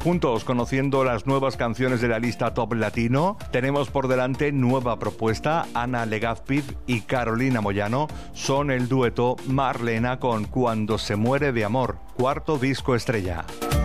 juntos conociendo las nuevas canciones de la lista Top Latino. Tenemos por delante nueva propuesta. Ana Legazpi y Carolina Moyano son el dueto Marlena con Cuando se muere de amor, cuarto disco estrella.